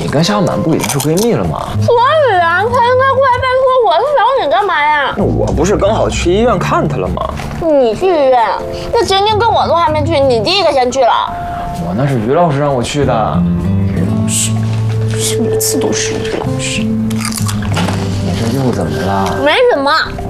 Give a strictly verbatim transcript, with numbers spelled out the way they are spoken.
跟夏满不已经是闺蜜了吗？ 所以啊，她应该过来拜托我，她找你干嘛呀？ 那我不是刚好去医院看她了吗？ 你去医院？那晶晶跟我都还没去，你第一个先去了。 我那是于老师让我去的。 于老师，是每次都是于老师。 你这又怎么了？ 没什么。